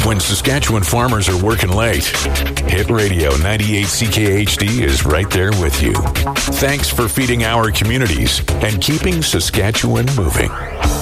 when Saskatchewan farmers are working late, Hit Radio 98 CKHD is right there with you. Thanks for feeding our communities and keeping Saskatchewan moving.